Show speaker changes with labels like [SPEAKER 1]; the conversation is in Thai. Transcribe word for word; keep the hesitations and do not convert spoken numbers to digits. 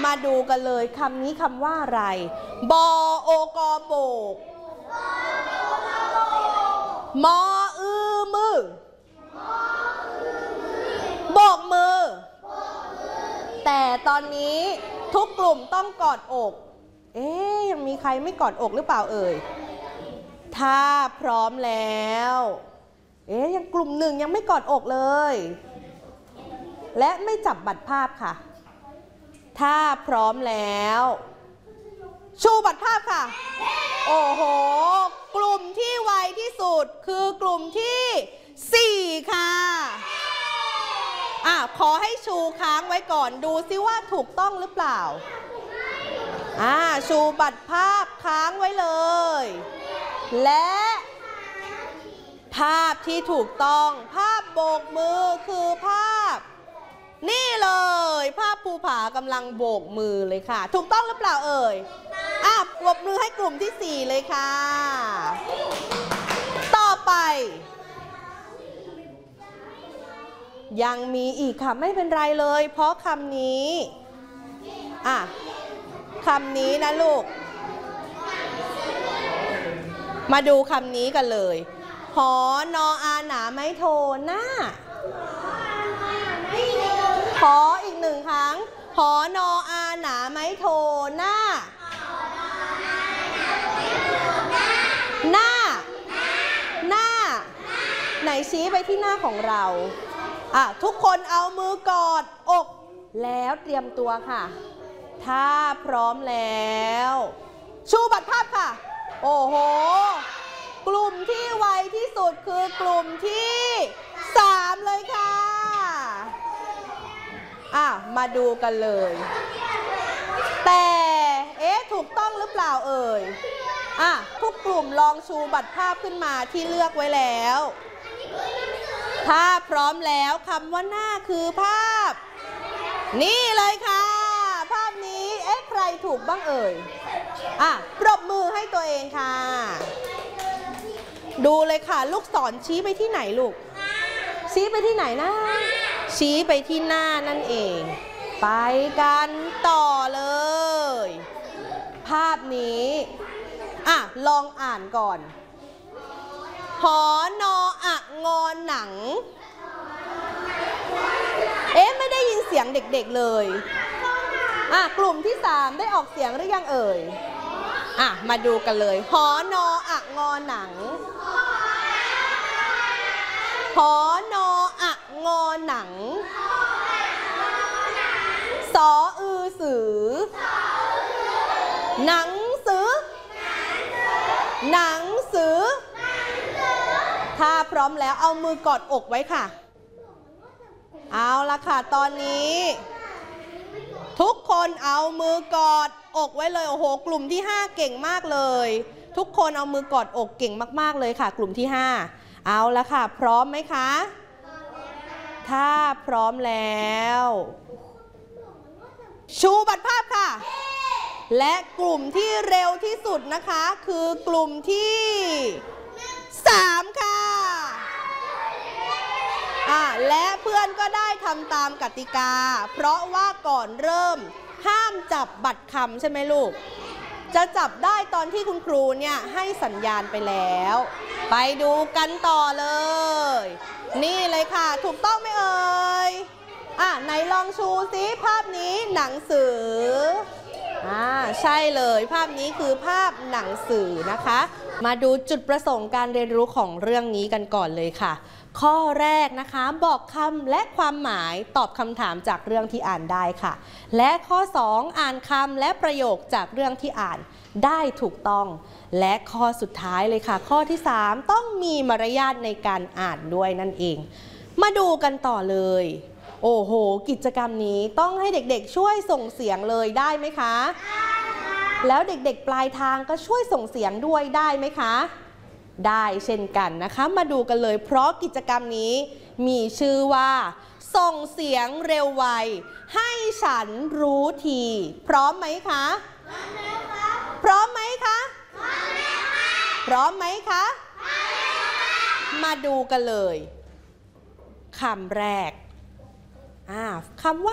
[SPEAKER 1] มาดูกันเลยคำนี้คำว่าอะไรบอโอกอโบกมออือมือโบกมือแต่ตอนนี้ทุกกลุ่มต้องกอดอกเอ๊ยยังมีใครไม่กอดอกหรือเปล่าเอ่ยถ้าพร้อมแล้วเอ๊ยยังกลุ่มหนึ่งยังไม่กอดอกเลยและไม่จับบัตรภาพค่ะถ้าพร้อมแล้วชูบัตรภาพค่ะโอ้โหกลุ่มที่ไวที่สุดคือกลุ่มที่สี่ค่ะอ่ะขอให้ชูค้างไว้ก่อนดูซิว่าถูกต้องหรือเปล่าอ่าชูบัตรภาพค้างไว้เลยและภาพที่ถูกต้องภาพโบกมือคือภาพนี่เลยภาพภูผากำลังโบกมือเลยค่ะถูกต้องหรือเปล่าเอ่ยอ่ะปรบมือให้กลุ่มที่สี่เลยค่ะต่อไปยังมีอีกค่ะไม่เป็นไรเลยเพราะคำนี้อ่ะคำนี้นะลูกมาดูคำนี้กันเลยหอนออาหนาไม่โทหน้าขออีกหนึ่งครั้งหอนออาหนาไม้โทหน้าหน้าหน้าไหนชี้ไปที่หน้าของเราอ่ะทุกคนเอามือกอดอกแล้วเตรียมตัวค่ะถ้าพร้อมแล้วชูบัตรภาพค่ะโอ้โหกลุ่มที่ไวที่สุดคือกลุ่มที่สามเลยค่ะอ่ะมาดูกันเลยแต่เอ๊ะถูกต้องหรือเปล่าเอ่ยอ่ะทุกกลุ่มลองชูบัตรภาพขึ้นมาที่เลือกไว้แล้วถ้าพร้อมแล้วคำว่าหน้าคือภาพนี่เลยค่ะภาพนี้เอ๊ะใครถูกบ้างเอ่ยอ่ะปรบมือให้ตัวเองค่ะดูเลยค่ะลูกศรชี้ไปที่ไหนลูกชี้ไปที่ไหนนะชี้ไปที่หน้านั่นเองไปกันต่อเลยภาพนี้อ่ะลองอ่านก่อนหอนออะงอหนังเอ๊ะไม่ได้ยินเสียงเด็กๆเลยอ่ะกลุ่มที่สามได้ออกเสียงหรือยังเอ่ยอ่ะมาดูกันเลยหอนออะงอหนังหอนออะงอหนังสออือสือหนังสือหนังสือถ้าพร้อมแล้วเอามือกอดอกไว้ค่ะเอาละค่ะตอนนี้ทุกคนเอามือกอดอกไว้เลยโอ้โหกลุ่มที่ห้าเก่งมากเลยทุกคนเอามือกอดอกเก่งมากๆเลยค่ะกลุ่มที่ห้าเอาละค่ะพร้อมไหมคะถ้าพร้อมแล้วชูบัตรภาพค่ะและกลุ่มที่เร็วที่สุดนะคะคือกลุ่มที่สามค่ะอ่ะและเพื่อนก็ได้ทำตามกติกาเพราะว่าก่อนเริ่มห้ามจับบัตรคำใช่ไหมลูกจะจับได้ตอนที่คุณครูเนี่ยให้สัญญาณไปแล้วไปดูกันต่อเลยนี่เลยค่ะถูกต้องไหมเอ่ยอ่ะไหนลองชูซิภาพนี้หนังสืออ่าใช่เลยภาพนี้คือภาพหนังสือนะคะมาดูจุดประสงค์การเรียนรู้ของเรื่องนี้กันก่อนเลยค่ะข้อแรกนะคะบอกคำและความหมายตอบคำถามจากเรื่องที่อ่านได้ค่ะและข้อสองอ่านคำและประโยคจากเรื่องที่อ่านได้ถูกต้องและข้อสุดท้ายเลยค่ะข้อที่สามต้องมีมารยาทในการอ่านด้วยนั่นเองมาดูกันต่อเลยโอ้โหกิจกรรมนี้ต้องให้เด็กๆช่วยส่งเสียงเลยได้ไหมคะแล้วเด็กๆปลายทางก็ช่วยส่งเสียงด้วยได้ไหมคะได้เช่นกันนะคะมาดูกันเลยเพราะกิจกรรมนี้มีชื่อว่าส่งเสียงเร็วไวให้ฉันรู้ทีพร้อมไหมคะพร้อมไหมคะพร้อมไหมคะมาดูกันเลยคำแรกอ่าคำว่า